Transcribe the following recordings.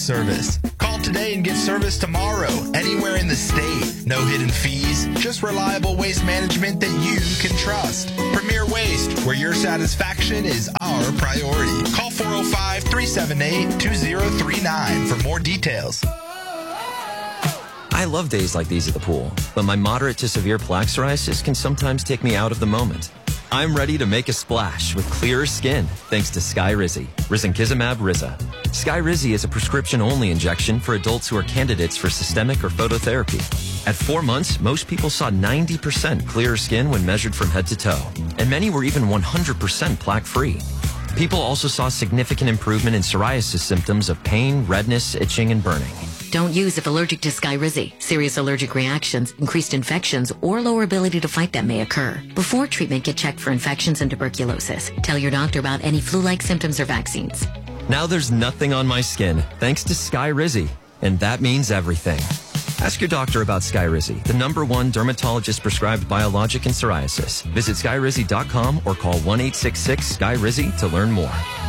fast service. Call today and get service tomorrow, anywhere in the state. No hidden fees, just reliable waste management that you can trust. Premier Waste, where your satisfaction is our priority. Call 405-378-2039 for more details. I love days like these at the pool, but my moderate to severe plaque psoriasis can sometimes take me out of the moment. I'm ready to make a splash with clearer skin thanks to Skyrizi, risankizumab Riza. Skyrizi is a prescription-only injection for adults who are candidates for systemic or phototherapy. At 4 months, most people saw 90% clearer skin when measured from head to toe, and many were even 100% plaque-free. People also saw significant improvement in psoriasis symptoms of pain, redness, itching, and burning. Don't use if allergic to Skyrizi. Serious allergic reactions, increased infections, or lower ability to fight them may occur. Before treatment, get checked for infections and tuberculosis. Tell your doctor about any flu-like symptoms or vaccines. Now there's nothing on my skin thanks to Skyrizi, and that means everything. Ask your doctor about Skyrizi, the #1 dermatologist-prescribed biologic in psoriasis. Visit Skyrizi.com or call 1-866-SKYRIZI to learn more.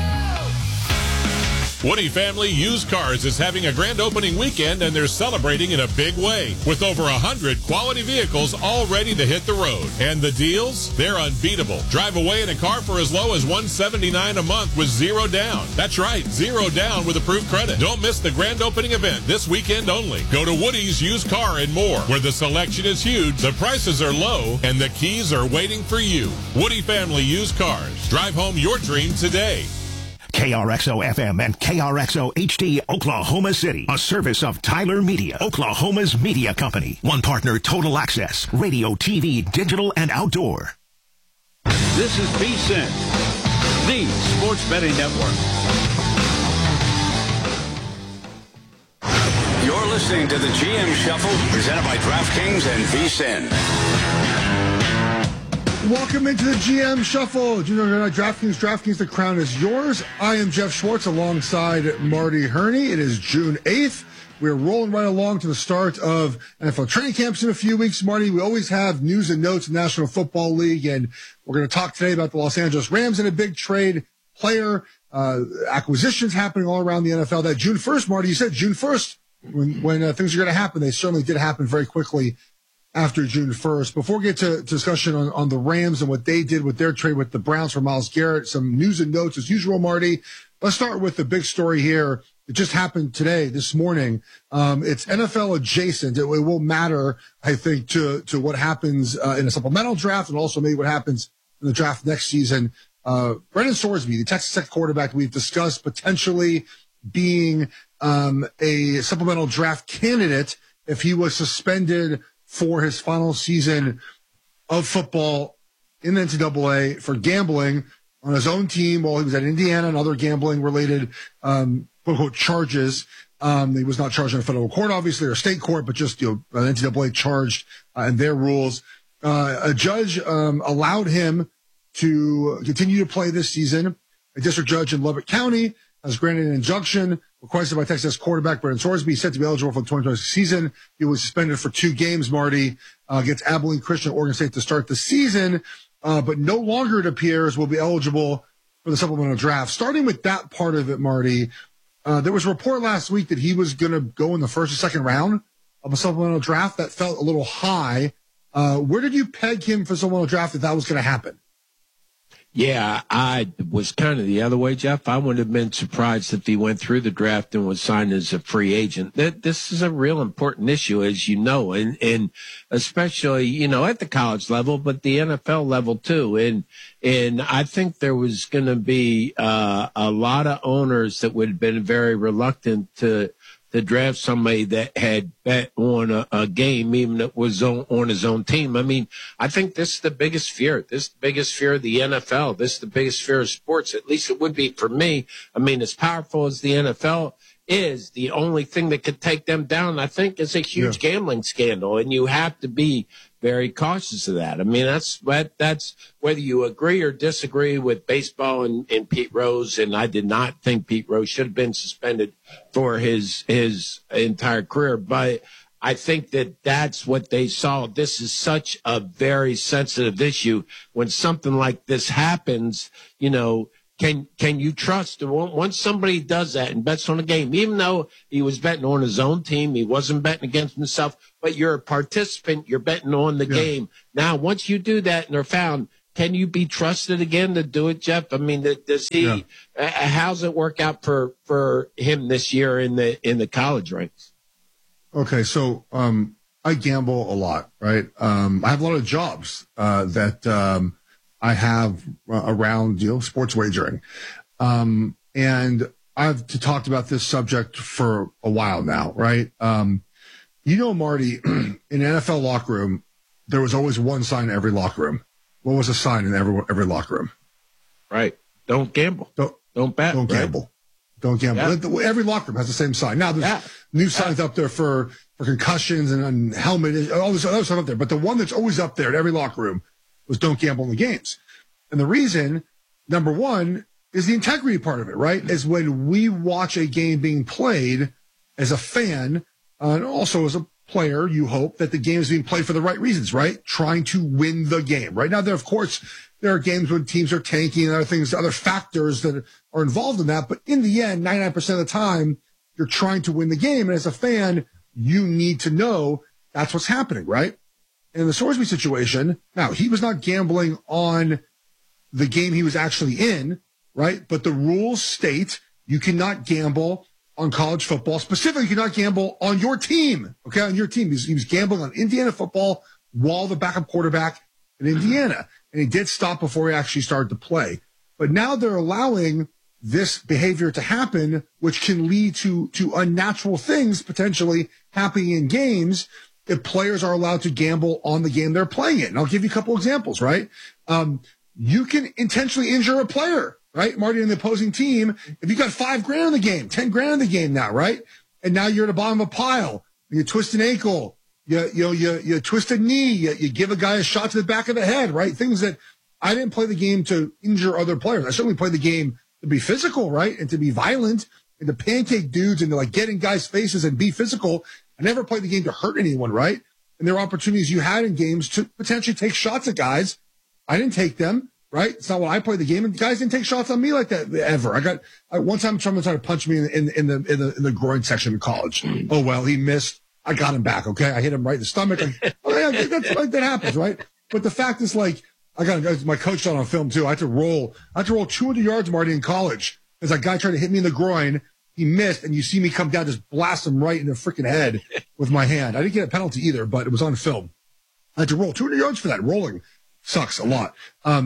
Woody Family Used Cars is having a grand opening weekend, and they're celebrating in a big way with over 100 quality vehicles all ready to hit the road. And the deals? They're unbeatable. Drive away in a car for as low as $179 a month with zero down. That's right, zero down with approved credit. Don't miss the grand opening event this weekend only. Go to Woody's Used Car and More, where the selection is huge, the prices are low, and the keys are waiting for you. Woody Family Used Cars. Drive home your dream today. KRXO-FM and KRXO-HD, Oklahoma City. A service of Tyler Media, Oklahoma's media company. One partner, Total Access, radio, TV, digital, and outdoor. This is VSiN, the sports betting network. You're listening to the GM Shuffle, presented by DraftKings and VSiN. Welcome into the GM Shuffle. DraftKings, the crown is yours. I am Jeff Schwartz alongside Marty Herney. It is June 8th. We're rolling right along to the start of NFL training camps in a few weeks, Marty. We always have news and notes in the National Football League, and we're going to talk today about the Los Angeles Rams and a big trade player, acquisitions happening all around the NFL. That June 1st, Marty, you said June 1st when things are going to happen. They certainly did happen very quickly after June 1st. Before we get to discussion on the Rams and what they did with their trade with the Browns for Myles Garrett, some news and notes as usual, Marty. Let's start with the big story here. It just happened today, this morning. It's NFL adjacent. It will matter, I think, to what happens in a supplemental draft and also maybe what happens in the draft next season. Brendan Sorsby, the Texas Tech quarterback we've discussed potentially being a supplemental draft candidate if he was suspended for his final season of football in the NCAA for gambling on his own team while he was at Indiana and other gambling-related, quote-unquote, charges. He was not charged in a federal court, obviously, or state court, but just, NCAA charged in their rules. A judge allowed him to continue to play this season. A district judge in Lubbock County has granted an injunction requested by Texas quarterback Brendan Sorsby, set to be eligible for the 2026 season. He was suspended for 2 games, Marty, against Abilene Christian Oregon State to start the season, but no longer, it appears, will be eligible for the supplemental draft. Starting with that part of it, Marty, there was a report last week that he was going to go in the first or second round of a supplemental draft. That felt a little high. Where did you peg him for supplemental draft if that was going to happen? Yeah, I was kind of the other way, Jeff. I wouldn't have been surprised if he went through the draft and was signed as a free agent. This is a real important issue, as you know, and especially, at the college level, but the NFL level too. And I think there was going to be a lot of owners that would have been very reluctant to draft somebody that had bet on a game, even if it was on his own team. I mean, I think this is the biggest fear. This is the biggest fear of the NFL. This is the biggest fear of sports. At least it would be for me. I mean, as powerful as the NFL is, the only thing that could take them down, I think, is a huge gambling scandal. And you have to be very cautious of that. I mean, that's whether you agree or disagree with baseball and Pete Rose. And I did not think Pete Rose should have been suspended for his entire career. But I think that's what they saw. This is such a very sensitive issue. When something like this happens, can you trust? Once somebody does that and bets on a game, even though he was betting on his own team, he wasn't betting against himself, but you're a participant, you're betting on the game. Now, once you do that and are found, can you be trusted again to do it, Jeff? I mean, does he? How's it work out for him this year in the college ranks? Okay, so I gamble a lot, right? I have a lot of jobs that I have around sports wagering, and I've talked about this subject for a while now, right? Marty, in an NFL locker room, there was always one sign in every locker room. What was a sign in every locker room? Right. Don't gamble. Don't bet. Don't gamble. Don't gamble. Yeah. Every locker room has the same sign. Now, there's new signs up there for concussions and helmet, all this other stuff up there. But the one that's always up there in every locker room was don't gamble in the games. And the reason, number one, is the integrity part of it, right? Is when we watch a game being played as a fan and also as a player, you hope that the game is being played for the right reasons, right? Trying to win the game. Right now, there are games when teams are tanking and other factors that are involved in that. But in the end, 99% of the time, you're trying to win the game. And as a fan, you need to know that's what's happening, right? In the Sorsby situation, now, he was not gambling on the game he was actually in, right? But the rules state you cannot gamble on college football. Specifically, you cannot gamble on your team, okay? On your team. He was gambling on Indiana football while the backup quarterback in Indiana. And he did stop before he actually started to play. But now they're allowing this behavior to happen, which can lead to unnatural things potentially happening in games if players are allowed to gamble on the game they're playing in. And I'll give you a couple examples, right? You can intentionally injure a player, right, Marty, in the opposing team. If you got $5,000 in the game, $10,000 in the game now, right? And now you're at the bottom of a pile. You twist an ankle, you twist a knee, you give a guy a shot to the back of the head, right? Things that I didn't play the game to injure other players. I certainly played the game to be physical, right? And to be violent and to pancake dudes and to like get in guys' faces and be physical. I never played the game to hurt anyone, right? And there are opportunities you had in games to potentially take shots at guys. I didn't take them, right? It's not what I played the game, and guys didn't take shots on me like that ever. One time someone tried to punch me in the groin section in college. Oh well, he missed. I got him back. Okay, I hit him right in the stomach. Like, that happens, right? But the fact is, like, my coach shot on film too. I had to roll 200 yards, Marty, in college, because that guy tried to hit me in the groin. He missed, and you see me come down, just blast him right in the freaking head with my hand. I didn't get a penalty either, but it was on film. I had to roll 200 yards for that. Rolling sucks a lot.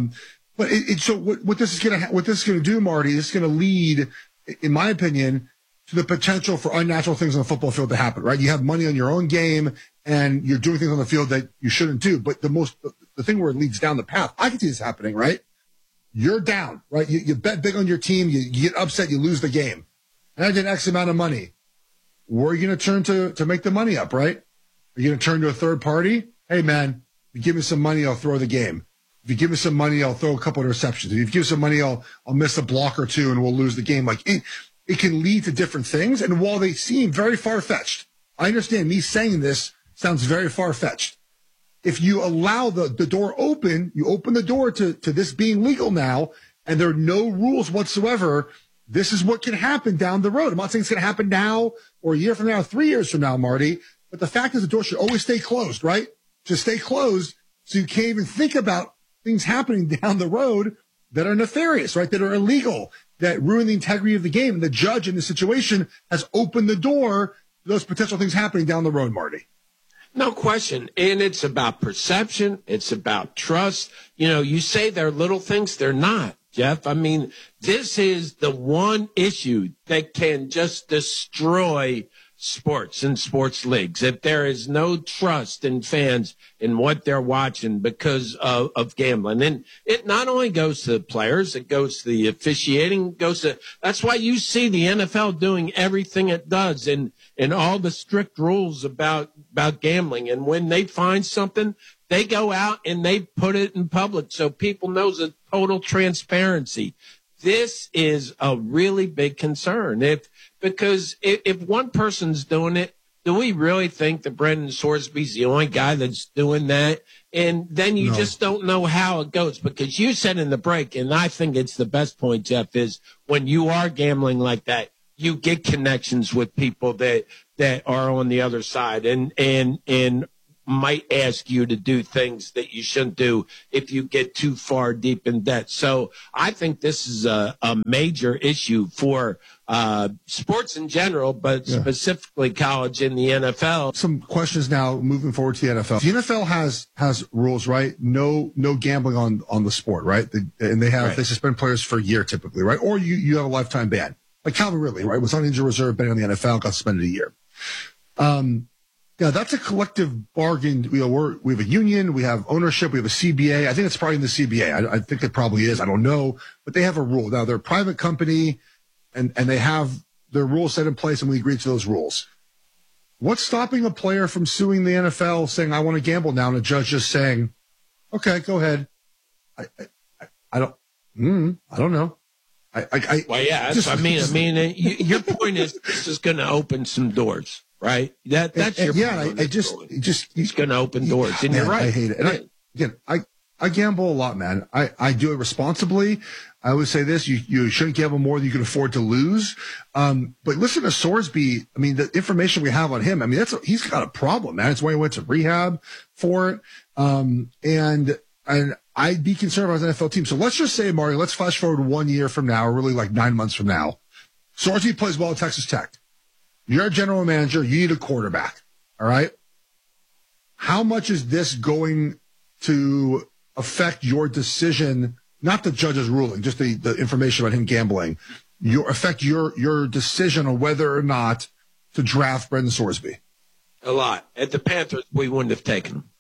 But so what this is gonna do, Marty, is going to lead, in my opinion, to the potential for unnatural things on the football field to happen. Right? You have money on your own game, and you're doing things on the field that you shouldn't do. But the thing where it leads down the path, I can see this happening. Right? You're down. Right? You bet big on your team. You get upset. You lose the game. And I did X amount of money. Where are you going to turn to make the money up? Right? Are you going to turn to a third party? Hey man, if you give me some money, I'll throw the game. If you give me some money, I'll throw a couple of interceptions. If you give me some money, I'll miss a block or two and we'll lose the game. Like it can lead to different things. And while they seem very far-fetched, I understand me saying this sounds very far-fetched. If you allow the door open, you open the door to this being legal now, and there are no rules whatsoever, this is what can happen down the road. I'm not saying it's going to happen now or a year from now, 3 years from now, Marty, but the fact is the door should always stay closed, right? Just stay closed so you can't even think about things happening down the road that are nefarious, right? That are illegal, that ruin the integrity of the game. And the judge in this situation has opened the door to those potential things happening down the road, Marty. No question. And it's about perception. It's about trust. You say they're little things. They're not, Jeff. I mean, this is the one issue that can just destroy sports and sports leagues. If there is no trust in fans in what they're watching because of gambling. And it not only goes to the players, it goes to the officiating, that's why you see the NFL doing everything it does and all the strict rules about gambling. And when they find something, they go out and they put it in public so people know the total transparency. This is a really big concern. Because if one person's doing it, do we really think that Brendan Sorsby's the only guy that's doing that? And then you just don't know how it goes, because you said in the break, and I think it's the best point, Jeff, is when you are gambling like that, you get connections with people that are on the other side and might ask you to do things that you shouldn't do if you get too far deep in debt. So I think this is a major issue for sports in general, but specifically college and the NFL. Some questions now moving forward to the NFL. The NFL has rules, right? No gambling on the sport, right? They suspend players for a year typically, right? Or you have a lifetime ban. Like Calvin Ridley, right? Was on injured reserve, betting on the NFL, got suspended a year. Yeah, that's a collective bargain. We have a union, we have ownership, we have a CBA. I think it's probably in the CBA. I think it probably is. I don't know, but they have a rule. Now they're a private company, and they have their rules set in place, and we agree to those rules. What's stopping a player from suing the NFL, saying I want to gamble now, and a judge just saying, "Okay, go ahead." I don't know. Your point is this is going to open some doors. Right. That's your point. He's going to open doors. And you're right. I hate it. And I gamble a lot, man. I do it responsibly. I always say this, you shouldn't gamble more than you can afford to lose. But listen to Sorsby. I mean, the information we have on him, I mean, he's got a problem, man. That's why he went to rehab for it. And I'd be concerned about his NFL team. So let's just say, Mario, let's flash forward 1 year from now, or really like 9 months from now. Sorsby plays well at Texas Tech. You're a general manager. You need a quarterback. All right. How much is this going to affect your decision? Not the judge's ruling, just the information about him gambling. Affect your decision on whether or not to draft Brendan Sorsby. A lot. At the Panthers, we wouldn't have taken him.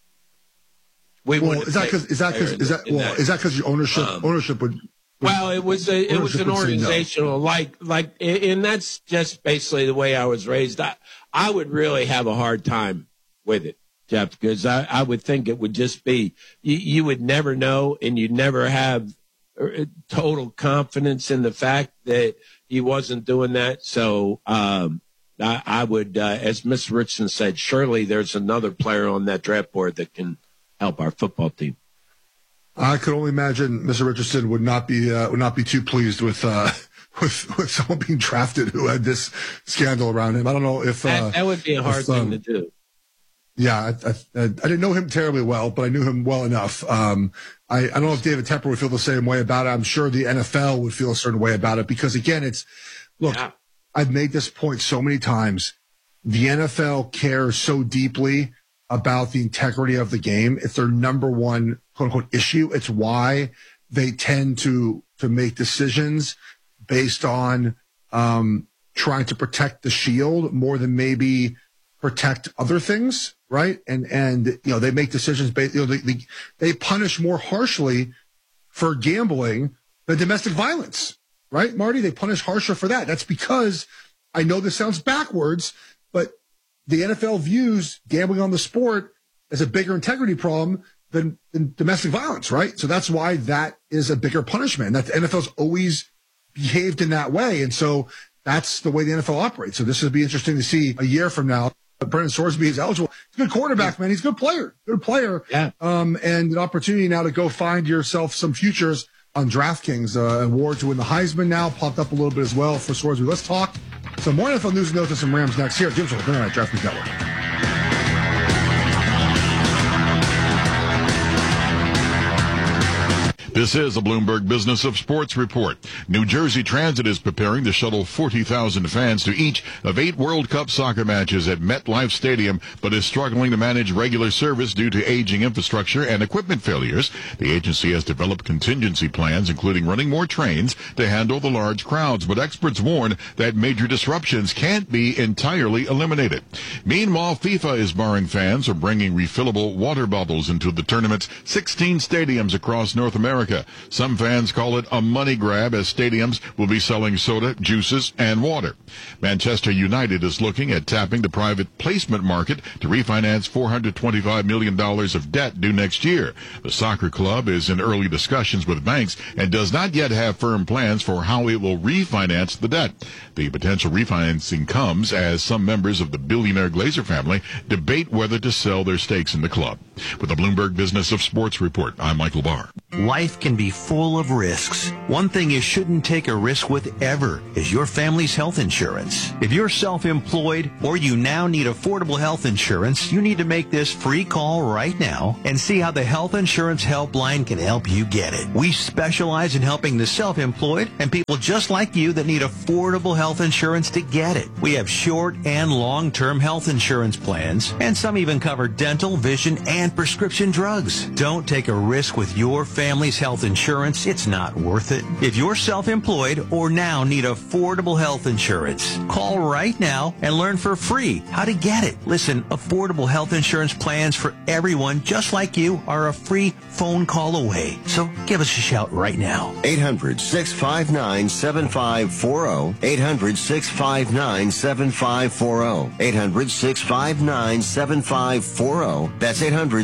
Is that because your ownership would? Well, it was an organizational, and that's just basically the way I was raised. I would really have a hard time with it, Jeff, because I would think it would just be, you would never know, and you'd never have total confidence in the fact that he wasn't doing that. So, I would, as Mr. Richardson said, surely there's another player on that draft board that can help our football team. I could only imagine Mr. Richardson would not be too pleased with someone being drafted who had this scandal around him. I don't know if that would be a hard thing to do. Yeah, I didn't know him terribly well, but I knew him well enough. I don't know if David Tepper would feel the same way about it. I'm sure the NFL would feel a certain way about it because, again, I've made this point so many times. The NFL cares so deeply about the integrity of the game. It's their number one quote unquote issue. It's why they tend to make decisions based on trying to protect the shield more than maybe protect other things, right? And they make decisions based, they punish more harshly for gambling than domestic violence, right, Marty? They punish harsher for that. That's because, I know this sounds backwards, but the NFL views gambling on the sport as a bigger integrity problem than domestic violence, right? So that's why that is a bigger punishment. That the NFL's always behaved in that way. And so that's the way the NFL operates. So this would be interesting to see a year from now. Brendan Sorsby is eligible. He's a good quarterback, man. He's a good player. Yeah. And an opportunity now to go find yourself some futures on DraftKings. Award to win the Heisman now popped up a little bit as well for Sorsby. Let's talk some more NFL news and notes and some Rams next here at Jim's World on DraftKings Network. This is a Bloomberg Business of Sports report. New Jersey Transit is preparing to shuttle 40,000 fans to each of 8 World Cup soccer matches at MetLife Stadium, but is struggling to manage regular service due to aging infrastructure and equipment failures. The agency has developed contingency plans, including running more trains to handle the large crowds, but experts warn that major disruptions can't be entirely eliminated. Meanwhile, FIFA is barring fans from bringing refillable water bottles into the tournament's 16 stadiums across North America. America. Some fans call it a money grab as stadiums will be selling soda, juices, and water. Manchester United is looking at tapping the private placement market to refinance $425 million of debt due next year. The soccer club is in early discussions with banks and does not yet have firm plans for how it will refinance the debt. The potential refinancing comes as some members of the billionaire Glazer family debate whether to sell their stakes in the club. With the Bloomberg Business of Sports report, I'm Michael Barr. Life can be full of risks. One thing you shouldn't take a risk with ever is your family's health insurance. If you're self-employed or you now need affordable health insurance, you need to make this free call right now and see how the Health Insurance Helpline can help you get it. We specialize in helping the self-employed and people just like you that need affordable health insurance to get it. We have short and long-term health insurance plans, and some even cover dental, vision, and prescription drugs. Don't take a risk with your family's health insurance. It's not worth it. If you're self-employed or now need affordable health insurance, call right now and learn for free how to get it. Listen, affordable health insurance plans for everyone just like you are a free phone call away. So give us a shout right now. 800-659-7540. 800-659-7540. 800-659-7540. That's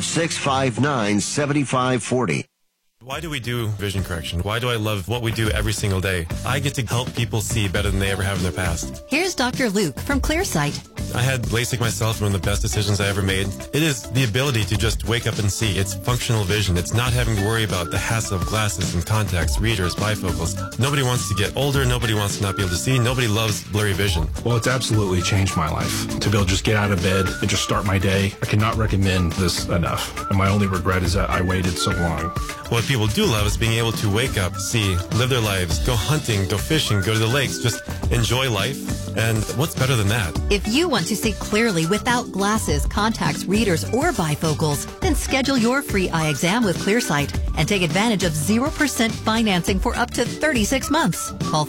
800-659-7540. Why do we do vision correction? Why do I love what we do every single day? I get to help people see better than they ever have in their past. Here's Dr. Luke from ClearSight. I had LASIK myself, one of the best decisions I ever made. It is the ability to just wake up and see. It's functional vision. It's not having to worry about the hassle of glasses and contacts, readers, bifocals. Nobody wants to get older. Nobody wants to not be able to see. Nobody loves blurry vision. Well, it's absolutely changed my life. To be able to just get out of bed and just start my day, I cannot recommend this enough. And my only regret is that I waited so long. What people do love is being able to wake up, see, live their lives, go hunting, go fishing, go to the lakes, just enjoy life. And what's better than that? If you want to see clearly without glasses, contacts, readers, or bifocals, then schedule your free eye exam with ClearSight and take advantage of 0% financing for up to 36 months. Call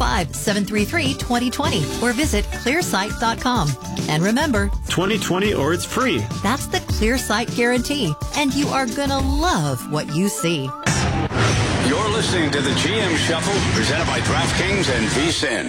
405-733-2020 or visit clearsight.com. And remember, 2020 or it's free. That's the ClearSight guarantee, and you are going to love what you see. You're listening to the GM Shuffle, presented by DraftKings and VSiN.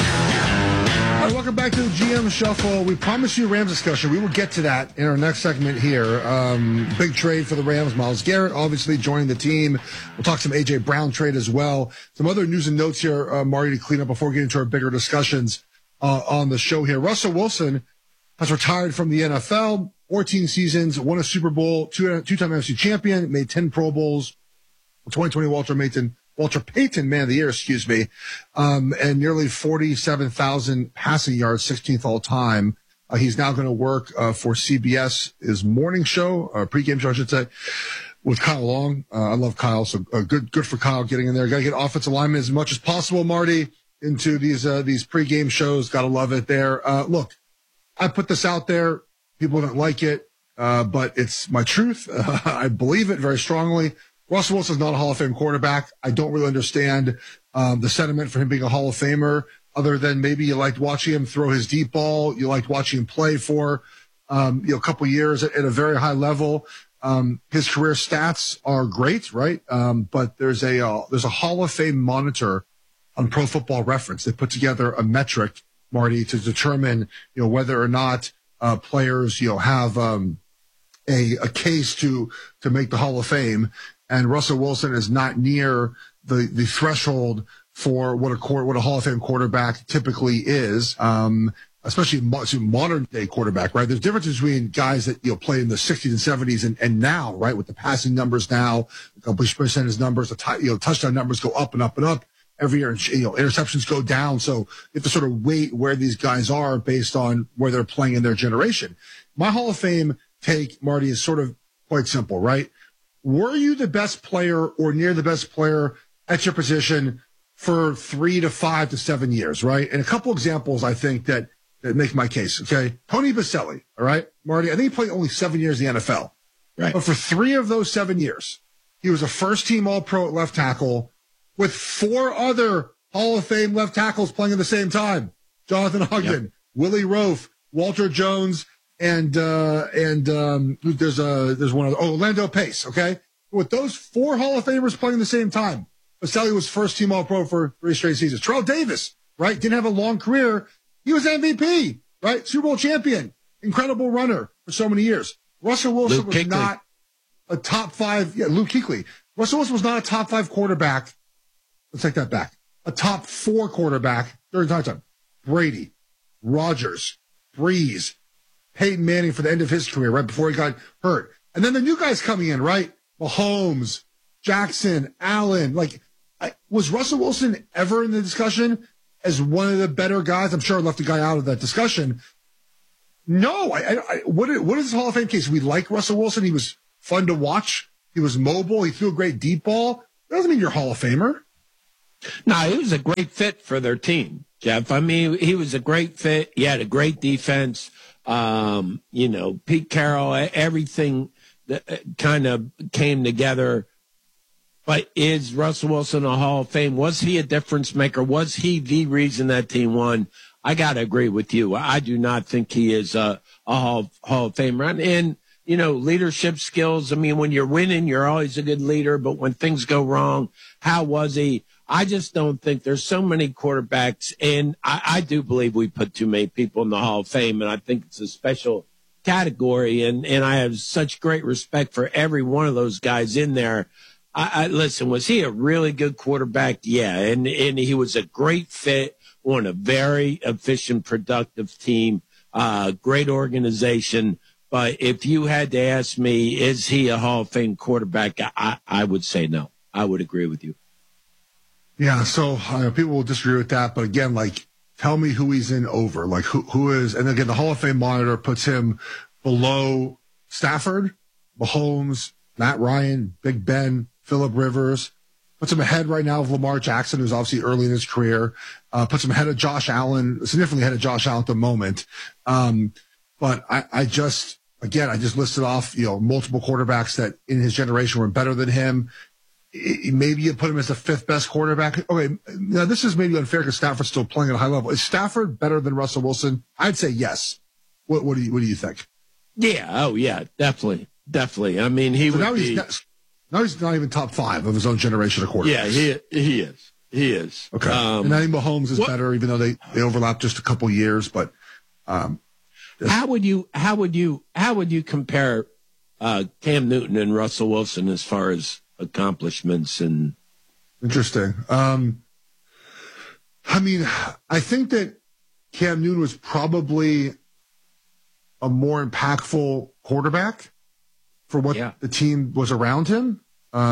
All right, welcome back to the GM Shuffle. We promised you a Rams discussion. We will get to that in our next segment here. Big trade for the Rams. Myles Garrett, obviously, joining the team. We'll talk some A.J. Brown trade as well. Some other news and notes here, Marty, to clean up before we get into our bigger discussions on the show here. Russell Wilson has retired from the NFL. 14 seasons, won a Super Bowl, two-time NFC champion, made 10 Pro Bowls. 2020 Walter Payton Man of the Year, and nearly 47,000 passing yards, 16th all time. He's now going to work for CBS, his morning show, pregame show, I should say, with Kyle Long. I love Kyle, so good for Kyle getting in there. Got to get offensive linemen as much as possible, Marty, into these pregame shows. Got to love it there. Look, I put this out there. People don't like it, but it's my truth. I believe it very strongly. Russell Wilson's not a Hall of Fame quarterback. I don't really understand the sentiment for him being a Hall of Famer, other than maybe you liked watching him throw his deep ball. You liked watching him play for a couple years at a very high level. His career stats are great, right? But there's a Hall of Fame monitor on Pro Football Reference. They put together a metric, Marty, to determine whether or not players have a case to make the Hall of Fame. And Russell Wilson is not near the threshold for what a Hall of Fame quarterback typically is, especially modern day quarterback, right? There's differences between guys that play in the 60s and 70s and now, right, with the passing numbers now, the completion percentage numbers, touchdown numbers go up and up and up every year. Interceptions go down, so you have to sort of weight where these guys are based on where they're playing in their generation. My Hall of Fame take, Marty, is sort of quite simple, right? Were you the best player or near the best player at your position for 3 to 5 to 7 years, right? And a couple examples, I think, that make my case, okay? Tony Baselli, all right? Marty, I think he played only 7 years in the NFL. Right. But for 3 of those 7 years, he was a first-team All-Pro at left tackle with 4 other Hall of Fame left tackles playing at the same time. Jonathan Ogden, Willie Roaf, Walter Jones, and there's one other, Orlando Pace, okay? With those 4 Hall of Famers playing at the same time, Baselli was first team All-Pro for 3 straight seasons. Terrell Davis, right, didn't have a long career. He was MVP, right? Super Bowl champion, incredible runner for so many years. Russell Wilson was not a top 5. Yeah, Luke Kuechly. Russell Wilson was not a top 5 quarterback. Let's take that back. A top 4 quarterback during time. Brady, Rodgers, Breeze, Peyton Manning for the end of his career, right before he got hurt. And then the new guys coming in, right? Mahomes, Jackson, Allen. Like, was Russell Wilson ever in the discussion as one of the better guys? I'm sure I left a guy out of that discussion. No. What is his Hall of Fame case? We like Russell Wilson. He was fun to watch. He was mobile. He threw a great deep ball. That doesn't mean you're Hall of Famer. No, he was a great fit for their team, Jeff. I mean, he was a great fit. He had a great defense. Pete Carroll, everything that kind of came together. But is Russell Wilson a Hall of Fame? Was he a difference maker? Was he the reason that team won? I got to agree with you. I do not think he is a Hall of Famer. And, leadership skills. I mean, when you're winning, you're always a good leader. But when things go wrong, how was he? I just don't think there's so many quarterbacks. And I do believe we put too many people in the Hall of Fame. And I think it's a special category. And I have such great respect for every one of those guys in there. Listen, was he a really good quarterback? Yeah. And he was a great fit on a very efficient, productive team, great organization. But if you had to ask me, is he a Hall of Fame quarterback? I would say no. I would agree with you. Yeah. So people will disagree with that. But again, tell me who he's in over. Who is, and again, the Hall of Fame monitor puts him below Stafford, Mahomes, Matt Ryan, Big Ben, Phillip Rivers, puts him ahead right now of Lamar Jackson, who's obviously early in his career, puts him ahead of Josh Allen, significantly ahead of Josh Allen at the moment. But I just listed off, multiple quarterbacks that in his generation were better than him. Maybe you put him as the 5th best quarterback. Okay. Now this is maybe unfair because Stafford's still playing at a high level. Is Stafford better than Russell Wilson? I'd say yes. What do you think? Yeah. Oh yeah, definitely. I mean, now he's not even top 5 of his own generation of quarterbacks. Yeah, he is. Okay. And I think Mahomes is better, even though they overlap just a couple years. But how would you compare Cam Newton and Russell Wilson as far as accomplishments? And interesting. I think that Cam Newton was probably a more impactful quarterback for what the team was around him.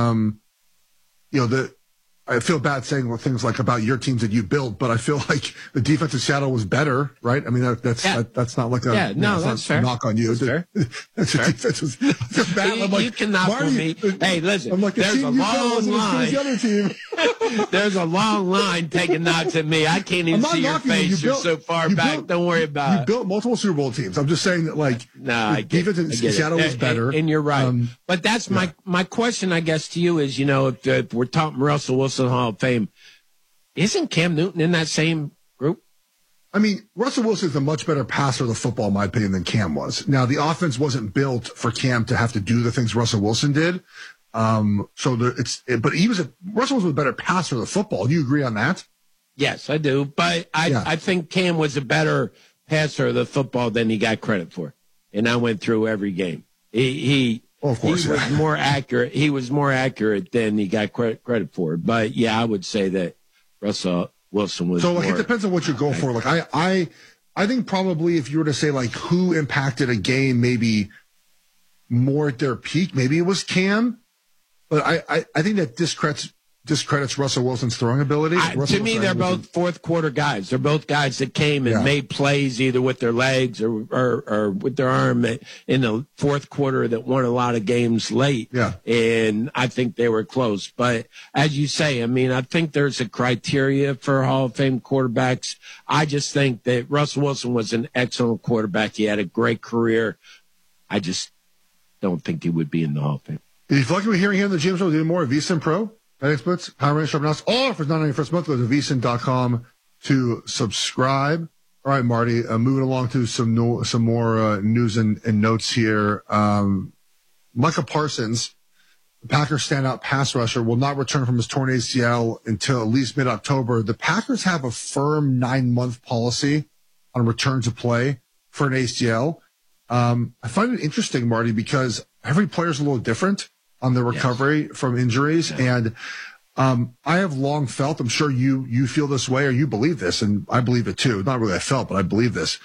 I feel bad saying things like about your teams that you built, but I feel like the defense in Seattle was better, right? I mean, that's not like that's fair. A knock on you. That's fair. That's fair. Defense was bad. You can knock on me. Hey, listen, I'm like, there's a long line. The other team. There's a long line taking knocks at me. I can't even see your face. You're so far back. Don't worry about it. You built multiple Super Bowl teams. I'm just saying that, the defense in Seattle was better. And you're right. But that's my question, I guess, to you is, if we're talking Russell Wilson Hall of Fame, isn't Cam Newton in that same group? I mean, Russell Wilson is a much better passer of the football, in my opinion, than Cam was. Now, the offense wasn't built for Cam to have to do the things Russell Wilson did. Russell Wilson was a better passer of the football. Do you agree on that? Yes, I do. But I think Cam was a better passer of the football than he got credit for. And I went through every game. Of course, he was more accurate. He was more accurate than he got credit for. But I would say that Russell Wilson was. So, it depends on what you go for. I think probably if you were to say who impacted a game, maybe more at their peak, maybe it was Cam. But I think that discredits Russell Wilson's throwing ability. To me, they're both fourth quarter guys. They're both guys that came and made plays either with their legs or with their arm in the fourth quarter that won a lot of games late. Yeah. And I think they were close. But as you say, I think there's a criteria for Hall of Fame quarterbacks. I just think that Russell Wilson was an excellent quarterback. He had a great career. I just don't think he would be in the Hall of Fame. If you'd like to be hearing him in the gym show, doing more of VSiN Pro, betting splits, power range, sharp analysis, all offers $9.99 first month. Go to VSiN.com to subscribe. All right, Marty, moving along to some more news and notes here. Micah Parsons, Packers standout pass rusher, will not return from his torn ACL until at least mid-October. The Packers have a firm 9-month policy on return to play for an ACL. I find it interesting, Marty, because every player's a little different on the recovery from injuries. And I have long felt, I'm sure you feel this way or you believe this, and I believe it too. Not really I felt, but I believe this.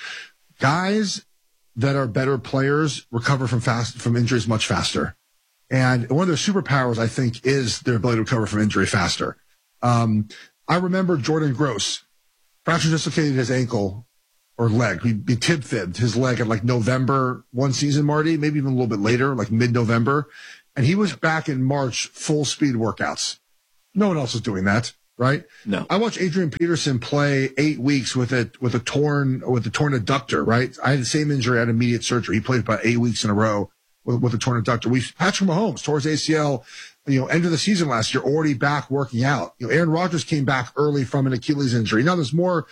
Guys that are better players recover from injuries much faster. And one of their superpowers, I think, is their ability to recover from injury faster. I remember Jordan Gross fracture dislocated his ankle or leg. He tib-fibbed his leg at like November one season, Marty, maybe even a little bit later, like mid-November. And he was back in March, full speed workouts. No one else was doing that, right? No. I watched Adrian Peterson play 8 weeks with a torn adductor, right? I had the same injury. I had immediate surgery. He played about 8 weeks in a row with a torn adductor. Patrick Mahomes tore his ACL, end of the season last year, already back working out. Aaron Rodgers came back early from an Achilles injury. Now there's more,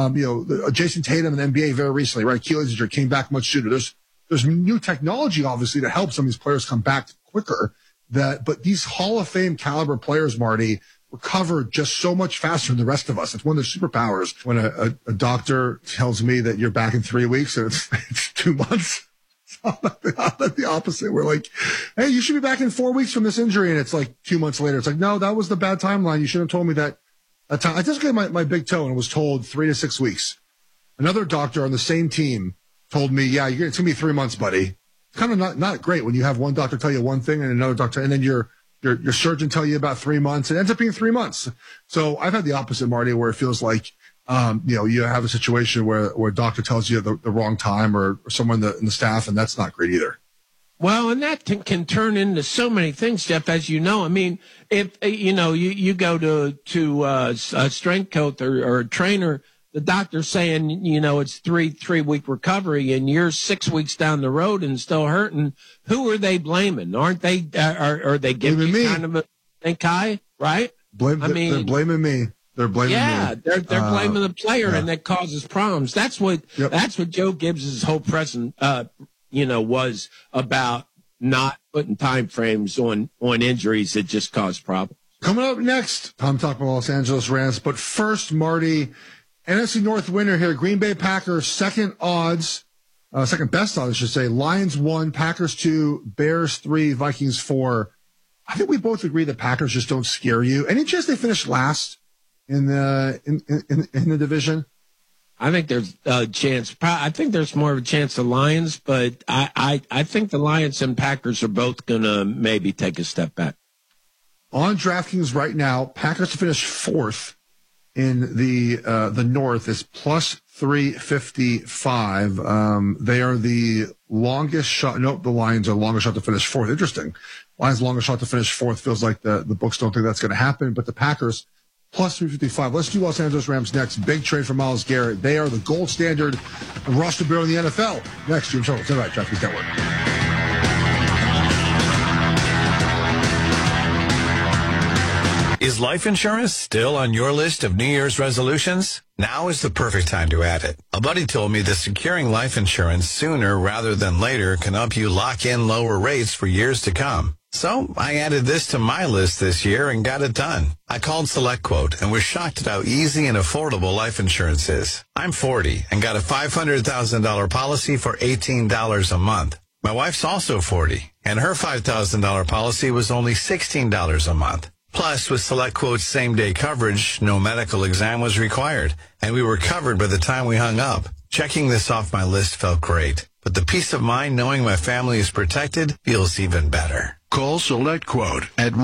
Jason Tatum in the NBA very recently, right? Achilles injury came back much sooner. There's new technology, obviously, to help some of these players come back quicker. But these Hall of Fame caliber players, Marty, recover just so much faster than the rest of us. It's one of their superpowers. When a doctor tells me that you're back in 3 weeks and it's 2 months, I'm the opposite. We're like, hey, you should be back in 4 weeks from this injury. And it's like 2 months later. It's like, no, that was the bad timeline. You should have told me that time. I just got my big toe and was told 3 to 6 weeks. Another doctor on the same team told me, yeah, it's going to be 3 months, buddy. It's kind of not great when you have one doctor tell you one thing and another doctor, and then your surgeon tell you about 3 months. It ends up being 3 months. So I've had the opposite, Marty, where it feels like, you have a situation where a doctor tells you the wrong time or someone in the staff, and that's not great either. Well, and that can turn into so many things, Jeff, as you know. I mean, if, you go to a strength coach or a trainer, the doctor's saying, it's three-week recovery and you're 6 weeks down the road and still hurting. Who are they blaming? Aren't they, are they giving you kind of a think eye, right? They're blaming me. They're blaming me. They're blaming the player, and that causes problems. That's what Joe Gibbs' whole present, was about, not putting time frames on injuries that just cause problems. Coming up next, I'm talking about Los Angeles Rams, but first, Marty, NFC North winner here, Green Bay Packers, second best odds, I should say. Lions 1, Packers 2, Bears 3, Vikings 4. I think we both agree that Packers just don't scare you. Any chance they finish last in the division? I think there's a chance. I think there's more of a chance of Lions, but I think the Lions and Packers are both going to maybe take a step back. On DraftKings right now, Packers to finish fourth in the North is plus 355. They are the longest shot. Nope, the Lions are the longest shot to finish fourth. Interesting. Lions longest shot to finish fourth. Feels like the books don't think that's going to happen, but the Packers plus 355. Let's do Los Angeles Rams next. Big trade for Myles Garrett. They are the gold standard of roster bureau in the NFL. Next, Jim Schultz, tonight, DraftKings Network. Is life insurance still on your list of New Year's resolutions? Now is the perfect time to add it. A buddy told me that securing life insurance sooner rather than later can help you lock in lower rates for years to come. So I added this to my list this year and got it done. I called SelectQuote and was shocked at how easy and affordable life insurance is. I'm 40 and got a $500,000 policy for $18 a month. My wife's also 40 and her $5,000 policy was only $16 a month. Plus, with SelectQuote's same-day coverage, no medical exam was required, and we were covered by the time we hung up. Checking this off my list felt great, but the peace of mind knowing my family is protected feels even better. Call SelectQuote at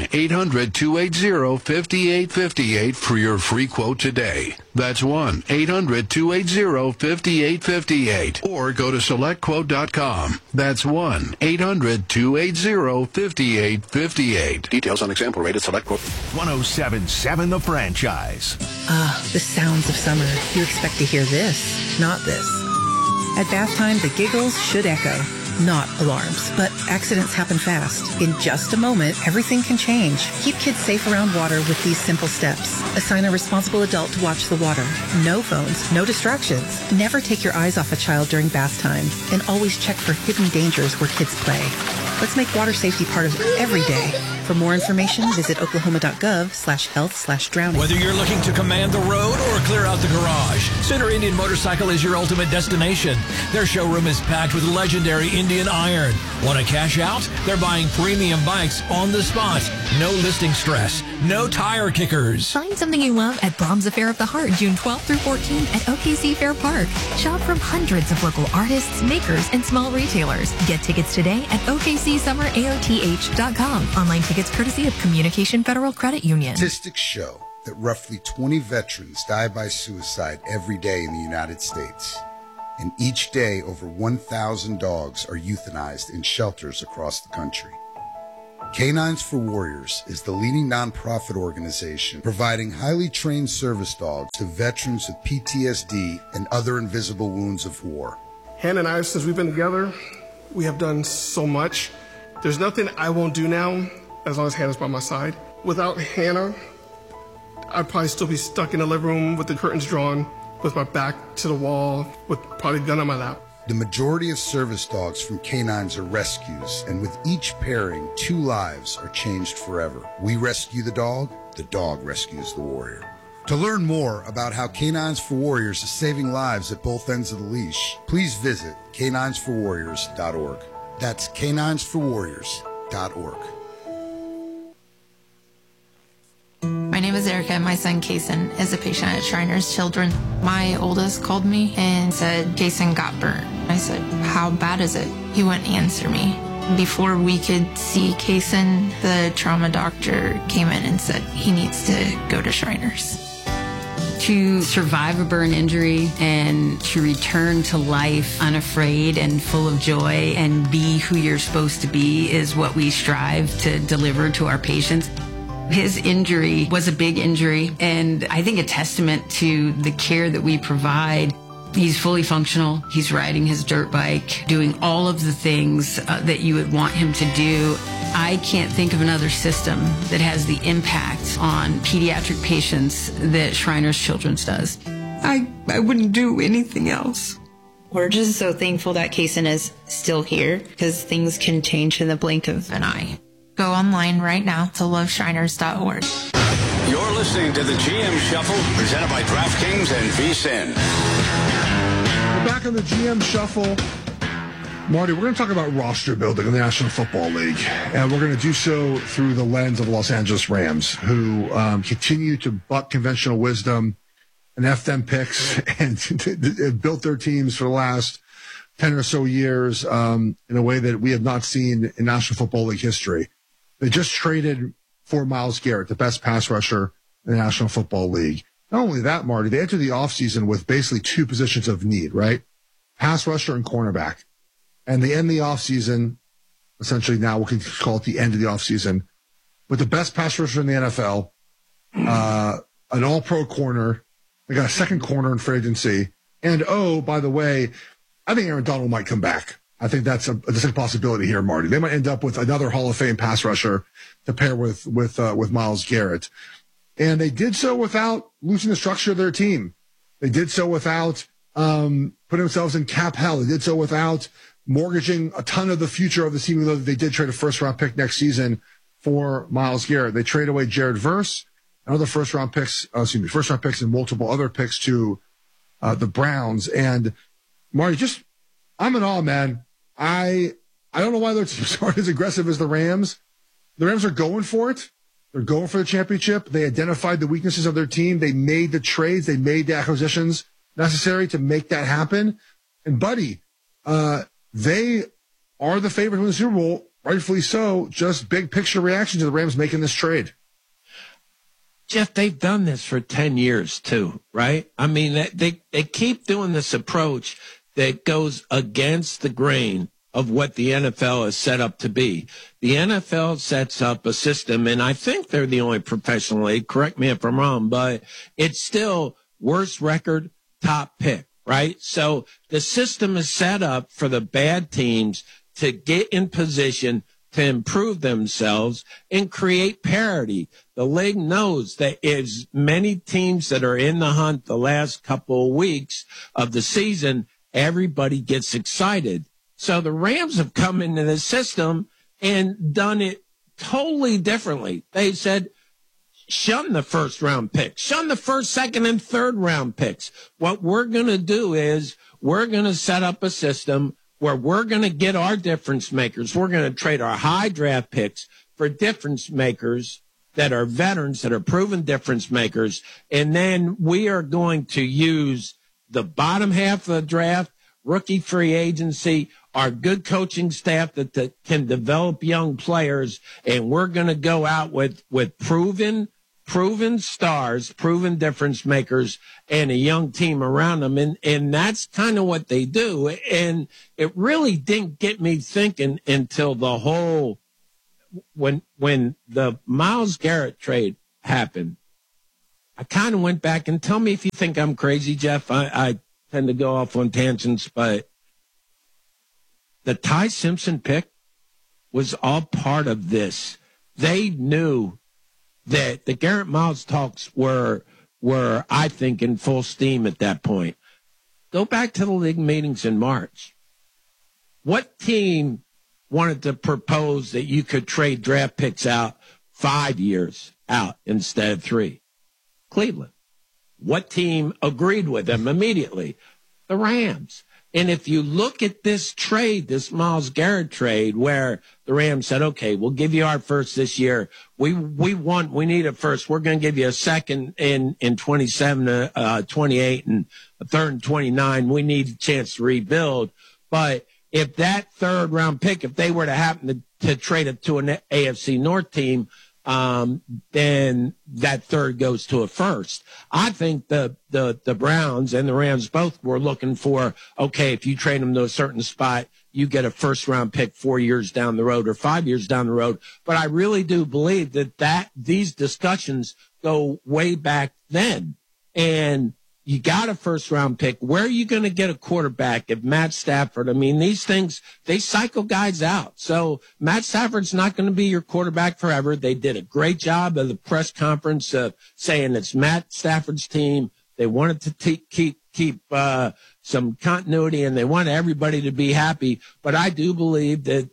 1-800-280-5858 for your free quote today. That's 1-800-280-5858. Or go to SelectQuote.com. That's 1-800-280-5858. Details on example rate at SelectQuote. 107.7 The Franchise. The sounds of summer. You expect to hear this, not this. At bath time, the giggles should echo. Not alarms, but accidents happen fast. In just a moment, everything can change. Keep kids safe around water with these simple steps. Assign a responsible adult to watch the water. No phones, no distractions. Never take your eyes off a child during bath time. And always check for hidden dangers where kids play. Let's make water safety part of every day. For more information, visit oklahoma.gov/health/drowning. Whether you're looking to command the road or clear out the garage, Center Indian Motorcycle is your ultimate destination. Their showroom is packed with legendary Indian iron. Want to cash out? They're buying premium bikes on the spot. No listing stress. No tire kickers. Find something you love at Brahms Affair of the Heart, June 12th through 14th at OKC Fair Park. Shop from hundreds of local artists, makers, and small retailers. Get tickets today at OKCSummerAOTH.com. Online tickets courtesy of Communication Federal Credit Union. Statistics show that roughly 20 veterans die by suicide every day in the United States. And each day, over 1,000 dogs are euthanized in shelters across the country. Canines for Warriors is the leading nonprofit organization providing highly trained service dogs to veterans with PTSD and other invisible wounds of war. Hannah and I, since we've been together, we have done so much. There's nothing I won't do now as long as Hannah's by my side. Without Hannah, I'd probably still be stuck in the living room with the curtains drawn, with my back to the wall, with probably a gun on my lap. The majority of service dogs from canines are rescues, and with each pairing, 2 lives are changed forever. We rescue the dog rescues the warrior. To learn more about how Canines for Warriors is saving lives at both ends of the leash, please visit caninesforwarriors.org. That's caninesforwarriors.org. My name is Erica, and my son Kason is a patient at Shriners Children. My oldest called me and said Kason got burnt. I said, how bad is it? He wouldn't answer me. Before we could see Kason, the trauma doctor came in and said he needs to go to Shriners. To survive a burn injury and to return to life unafraid and full of joy and be who you're supposed to be is what we strive to deliver to our patients. His injury was a big injury, and I think a testament to the care that we provide. He's fully functional. He's riding his dirt bike, doing all of the things that you would want him to do. I can't think of another system that has the impact on pediatric patients that Shriners Children's does. I wouldn't do anything else. We're just so thankful that Kason is still here, because things can change in the blink of an eye. Go online right now to loveshriners.org. You're listening to the GM Shuffle, presented by DraftKings and VSiN. We're back on the GM Shuffle. Marty, we're going to talk about roster building in the National Football League, and we're going to do so through the lens of the Los Angeles Rams, who continue to buck conventional wisdom and F them picks and built their teams for the last 10 or so years in a way that we have not seen in National Football League history. They just traded for Myles Garrett, the best pass rusher in the National Football League. Not only that, Marty, they entered the offseason with basically 2 positions of need, right? Pass rusher and cornerback. And they end the offseason, essentially now we can call it the end of the offseason, with the best pass rusher in the NFL, an all-pro corner. They got a second corner in free agency. And, oh, by the way, I think Aaron Donald might come back. I think that's a possibility here, Marty. They might end up with another Hall of Fame pass rusher to pair with Myles Garrett. And they did so without losing the structure of their team. They did so without putting themselves in cap hell. They did so without mortgaging a ton of the future of the team, though they did trade a first-round pick next season for Myles Garrett. They trade away Jared Verse and other first-round picks and multiple other picks to the Browns. And Marty, I'm in awe, man. I don't know why their teams aren't as aggressive as the Rams. The Rams are going for it. They're going for the championship. They identified the weaknesses of their team. They made the trades. They made the acquisitions necessary to make that happen. And, buddy, they are the favorite to win the Super Bowl, rightfully so. Just big picture reaction to the Rams making this trade. Jeff, they've done this for 10 years, too, right? I mean, they keep doing this approach that goes against the grain of what the NFL is set up to be. The NFL sets up a system, and I think they're the only professional league, correct me if I'm wrong, but it's still worst record, top pick, right? So the system is set up for the bad teams to get in position to improve themselves and create parity. The league knows that as many teams that are in the hunt the last couple of weeks of the season, everybody gets excited. So the Rams have come into the system and done it totally differently. They said, shun the first round picks, shun the first, second, and third round picks. What we're going to do is we're going to set up a system where we're going to get our difference makers. We're going to trade our high draft picks for difference makers that are veterans, that are proven difference makers. And then we are going to use the bottom half of the draft, rookie free agency, our good coaching staff that can develop young players. And we're going to go out with proven stars, proven difference makers, and a young team around them. And that's kind of what they do. And it really didn't get me thinking until the whole, when the Myles Garrett trade happened, I kind of went back, and tell me if you think I'm crazy, Jeff. I tend to go off on tangents, but the Ty Simpson pick was all part of this. They knew that the Garrett Miles talks were, I think, in full steam at that point. Go back to the league meetings in March. What team wanted to propose that you could trade draft picks out 5 years out instead of 3? Cleveland. What team agreed with them immediately? The Rams. And if you look at this trade, this Myles Garrett trade, where the Rams said, okay, we'll give you our first this year. We need a first. We're going to give you a second in 27, 28, and a third in 29. We need a chance to rebuild. But if that third round pick, if they were to happen to trade it to an AFC North team, then that third goes to a first. I think the Browns and the Rams both were looking for, okay, if you trade them to a certain spot, you get a first round pick 4 years down the road or 5 years down the road. But I really do believe that these discussions go way back then. And you got a first round pick. Where are you going to get a quarterback if Matt Stafford? I mean, these things, they cycle guys out. So Matt Stafford's not going to be your quarterback forever. They did a great job of the press conference of saying it's Matt Stafford's team. They wanted to keep some continuity, and they want everybody to be happy. But I do believe that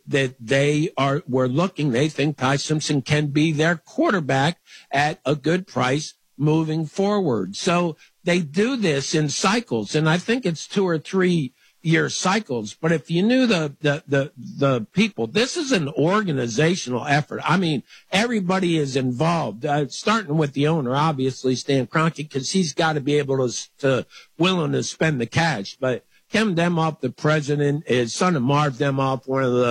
they think Ty Simpson can be their quarterback at a good price moving forward. So they do this in cycles, and I think it's 2 or 3 year cycles. But if you knew the people, this is an organizational effort. I mean, everybody is involved, starting with the owner, obviously, Stan Kroenke, because he's got to be able to willing to spend the cash. But Kevin Demoff, the president, his son of Marv Demoff, one of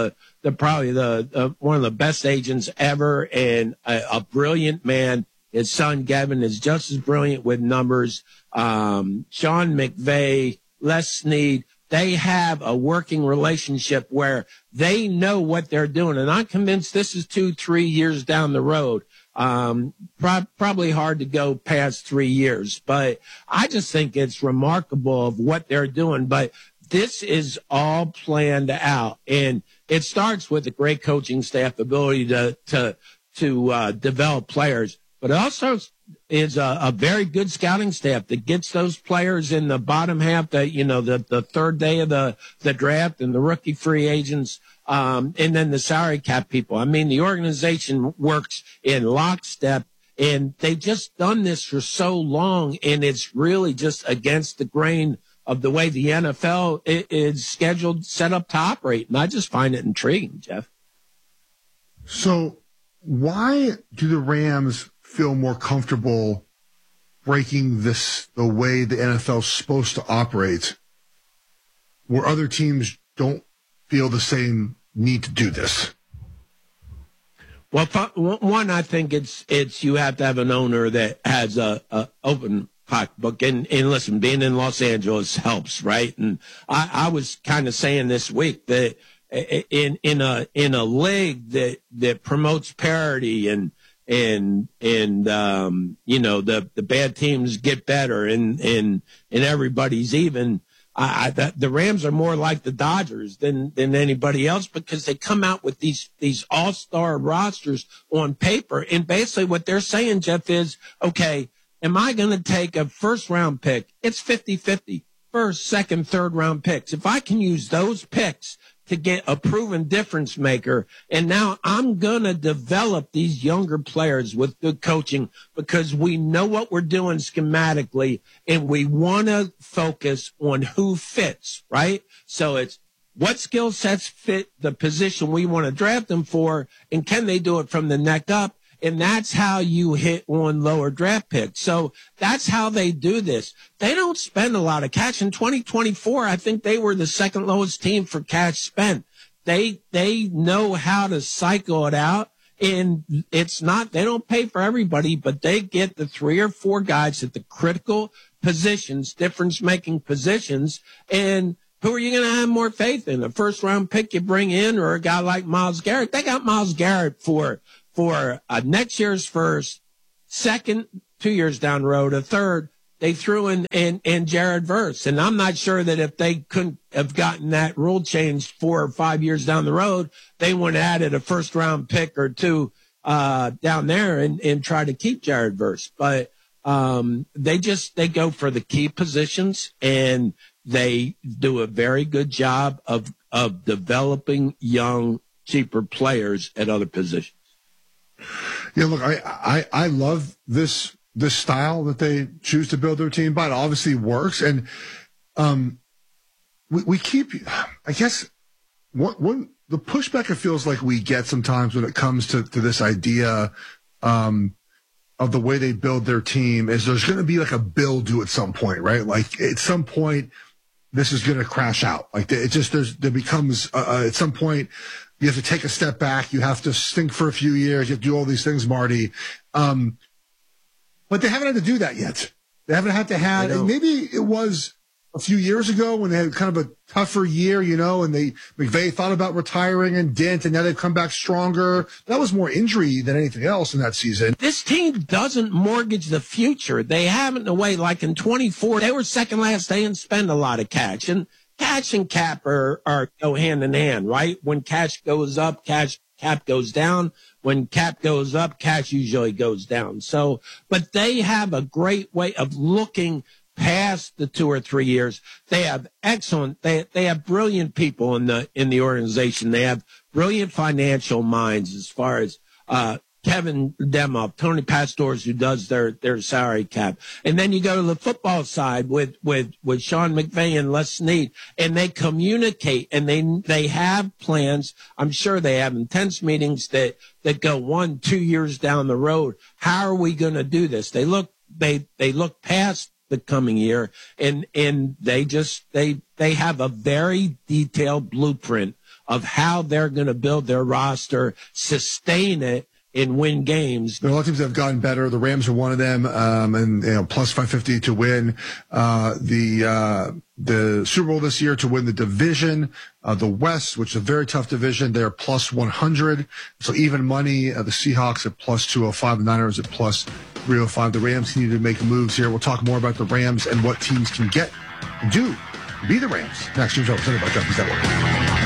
the best agents ever, and a brilliant man. His son, Gavin, is just as brilliant with numbers. Sean McVay, Les Snead, they have a working relationship where they know what they're doing. And I'm convinced this is 2-3 years down the road. Probably hard to go past 3 years. But I just think it's remarkable of what they're doing. But this is all planned out. And it starts with a great coaching staff, ability to develop players. But it also is a very good scouting staff that gets those players in the bottom half, the third day of the draft, and the rookie free agents, and then the salary cap people. I mean, the organization works in lockstep, and they've just done this for so long, and it's really just against the grain of the way the NFL is scheduled, set up to operate. And I just find it intriguing, Jeff. So why do the Rams feel more comfortable breaking this the way the NFL is supposed to operate, where other teams don't feel the same need to do this? Well, one, I think it's you have to have an owner that has a open pocketbook, and listen, being in Los Angeles helps, right? And I was kind of saying this week that in a league that promotes parity and the bad teams get better and everybody's even. The Rams are more like the Dodgers than anybody else, because they come out with these all-star rosters on paper. And basically what they're saying, Jeff, is, okay, am I going to take a first-round pick? It's 50-50. First, second, third-round picks. If I can use those picks to get a proven difference maker. And now I'm going to develop these younger players with good coaching because we know what we're doing schematically and we want to focus on who fits, right? So it's what skill sets fit the position we want to draft them for, and can they do it from the neck up? And that's how you hit on lower draft picks. So that's how they do this. They don't spend a lot of cash. In 2024, I think they were the second lowest team for cash spent. They know how to cycle it out. And it's not, they don't pay for everybody, but they get the 3 or 4 guys at the critical positions, difference-making positions. And who are you going to have more faith in? A first-round pick you bring in or a guy like Myles Garrett? They got Myles Garrett for next year's first, second, 2 years down the road, a third, they threw in Jared Verse. And I'm not sure that if they couldn't have gotten that rule changed 4 or 5 years down the road, they wouldn't have added a first round pick or two down there and try to keep Jared Verse. But they go for the key positions, and they do a very good job of developing young, cheaper players at other positions. Yeah, look, I love this style that they choose to build their team by. It obviously works, and we keep, I guess, one the pushback it feels like we get sometimes when it comes to this idea of the way they build their team is there's going to be like a build-do at some point, right? Like at some point, this is going to crash out. Like there becomes at some point. You have to take a step back. You have to stink for a few years. You have to do all these things, Marty. But they haven't had to do that yet. They haven't had to have, and maybe it was a few years ago when they had kind of a tougher year, and McVay thought about retiring and didn't, and now they've come back stronger. That was more injury than anything else in that season. This team doesn't mortgage the future. They haven't in a way, like in 24, they were second last. They didn't spend a lot of cash. And cash and cap are go hand in hand, right? When cash goes up, cap goes down. When cap goes up, cash usually goes down. So, but they have a great way of looking past the 2 or 3 years. They have excellent, they have brilliant people in the organization. They have brilliant financial minds as far as, Kevin Demoff, Tony Pastors, who does their salary cap. And then you go to the football side with Sean McVay and Les Snead, and they communicate and they have plans. I'm sure they have intense meetings that go 1-2 years down the road. How are we going to do this? They look past the coming year, and they have a very detailed blueprint of how they're going to build their roster, sustain it, and win games. There are a lot of teams that have gotten better. The Rams are one of them, and plus 550 to win the Super Bowl this year, to win the division, the West, which is a very tough division. They're plus 100, so even money. The Seahawks at plus 205, the Niners at plus 305. The Rams need to make moves here. We'll talk more about the Rams and what teams can get and do to be the Rams. Next year's presented by Jeffries Network.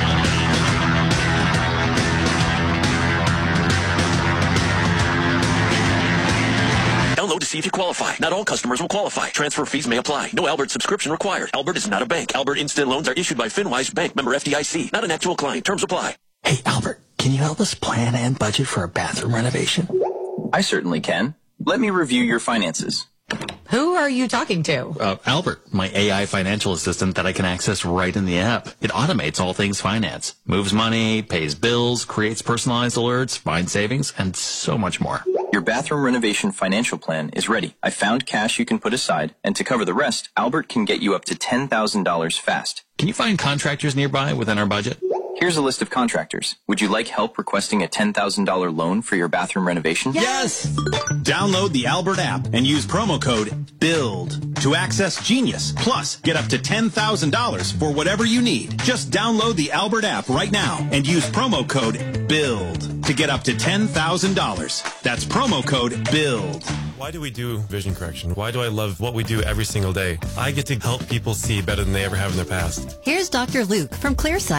Download to see if you qualify. Not all customers will qualify. Transfer fees may apply. No Albert subscription required. Albert is not a bank. Albert Instant Loans are issued by FinWise Bank, member FDIC. Not an actual client. Terms apply. Hey, Albert, can you help us plan and budget for a bathroom renovation? I certainly can. Let me review your finances. Who are you talking to? Albert, my AI financial assistant that I can access right in the app. It automates all things finance. Moves money, pays bills, creates personalized alerts, finds savings, and so much more. Your bathroom renovation financial plan is ready. I found cash you can put aside, and to cover the rest, Albert can get you up to $10,000 fast. Can you find contractors nearby within our budget? Here's a list of contractors. Would you like help requesting a $10,000 loan for your bathroom renovation? Yes! Download the Albert app and use promo code BUILD to access Genius. Plus, get up to $10,000 for whatever you need. Just download the Albert app right now and use promo code BUILD to get up to $10,000. That's promo code BUILD. Why do we do vision correction? Why do I love what we do every single day? I get to help people see better than they ever have in their past. Here's Dr. Luke from Clearsight.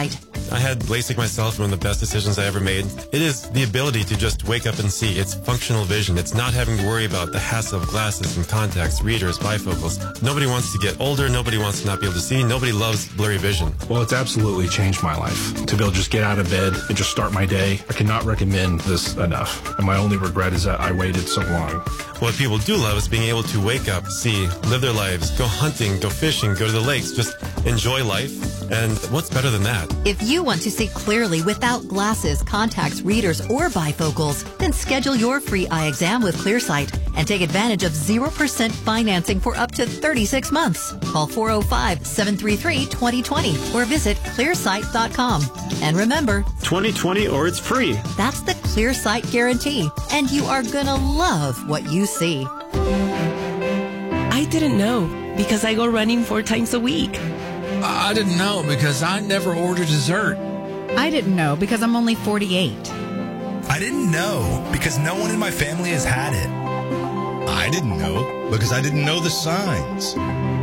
I had LASIK myself, one of the best decisions I ever made. It is the ability to just wake up and see. It's functional vision. It's not having to worry about the hassle of glasses and contacts, readers, bifocals. Nobody wants to get older. Nobody wants to not be able to see. Nobody loves blurry vision. Well, it's absolutely changed my life. To be able to just get out of bed and just start my day, I cannot recommend this enough. And my only regret is that I waited so long. What people do love is being able to wake up, see, live their lives, go hunting, go fishing, go to the lakes, just enjoy life. And what's better than that? If you want to see clearly without glasses, contacts, readers, or bifocals, then schedule your free eye exam with ClearSight and take advantage of 0% financing for up to 36 months. Call 405-733-2020 or visit clearsight.com. And remember, 2020 or it's free. That's the ClearSight guarantee, and you are gonna love what you see. I didn't know because I go running 4 times a week. I didn't know because I never order dessert. I didn't know because I'm only 48. I didn't know because no one in my family has had it. I didn't know because I didn't know the signs.